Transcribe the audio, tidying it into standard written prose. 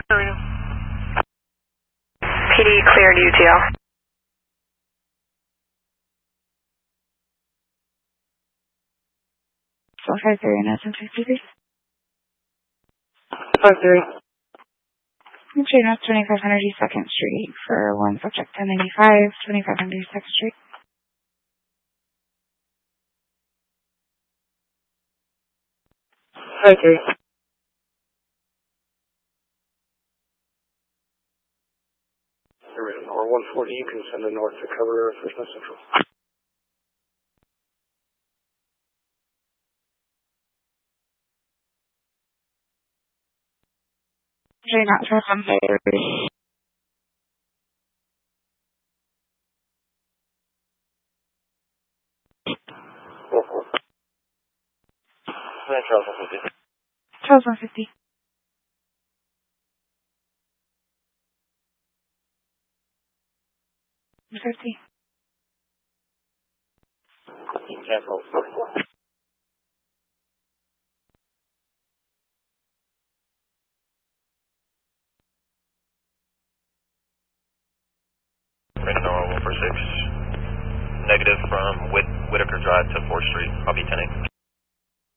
PD cleared UTL. So 53 and SM63. 53. Train West 2500 East 2nd Street for one subject 1095, 2500 East 2nd Street. Okay. Or 140, you can send a north to cover Fresno Central. Train out for 153. Charles 150. Charles 150. Cancel. Random 146. Negative from Whitaker Drive to 4th Street. I'll be 10-8.